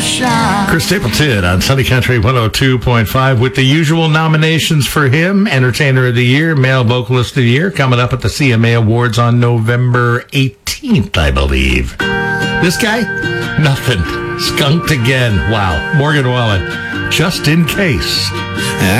shine. Chris Stapleton on Sunny Country 102.5 with the usual nominations for him. Entertainer of the Year, Male Vocalist of the Year, coming up at the CMA Awards on November 18th, I believe. This guy? Nothing. Skunked again. Wow. Morgan Wallen. Just in case.